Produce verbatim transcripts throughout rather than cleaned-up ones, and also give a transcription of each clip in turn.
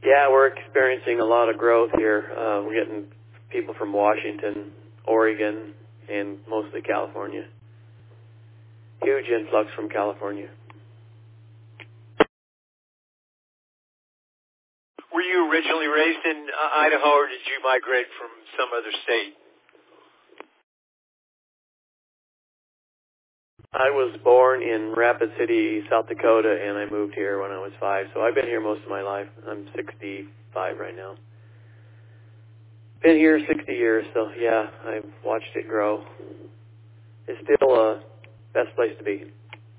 Yeah, we're experiencing a lot of growth here. Uh, we're getting people from Washington, Oregon, and mostly California. Huge influx from California. Were you originally raised in uh, Idaho, or did you migrate from some other state? I was born in Rapid City, South Dakota, and I moved here when I was five. So I've been here most of my life. I'm sixty-five right now. Been here sixty years, so yeah, I've watched it grow. It's still a best place to be.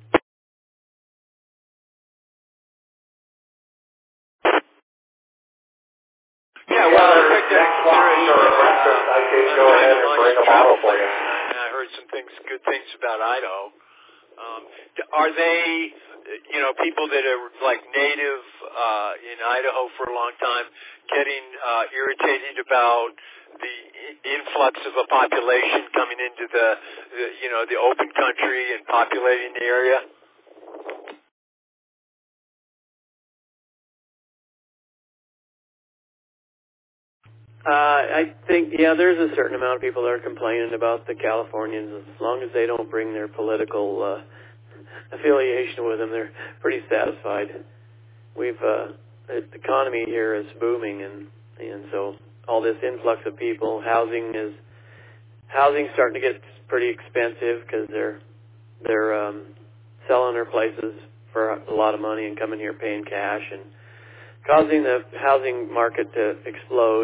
Yeah, well, I took that into consideration. Uh, I could go ahead and bring a model for you. And I heard some things, good things about Idaho. Um, are they, you know, people that are like native uh, in Idaho for a long time, getting uh, irritated about the influx of a population coming into the, the, you know, the open country and populating the area? Uh, I think, yeah, there's a certain amount of people that are complaining about the Californians. As long as they don't bring their political uh, affiliation with them, they're pretty satisfied. We've uh, the economy here is booming, and and so all this influx of people, housing is housing's starting to get pretty expensive because they're they're um, selling their places for a lot of money and coming here paying cash and causing the housing market to explode.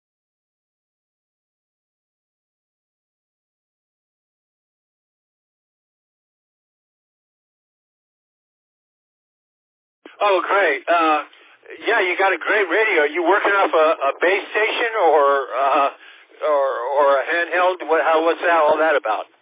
Oh, great. Uh, yeah, you got a great radio. Are you working off a, a base station or uh, or or a handheld? What, how, what's that, all that about?